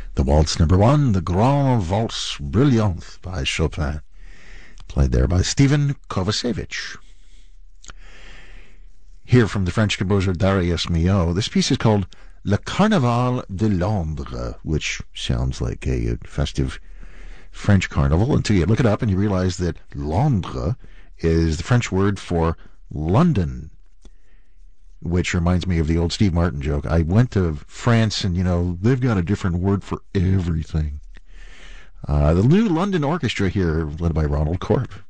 The waltz number one, the Grand Valse Brillante by Chopin, played there by Stephen Kovacevic. Here from the French composer Darius Milhaud, this piece is called Le Carnaval de Londres, which sounds like a festive French carnival until you look it up and you realize that Londres is the French word for London, which reminds me of the old Steve Martin joke. I went to France and, they've got a different word for everything. The New London Orchestra here, led by Ronald Corp.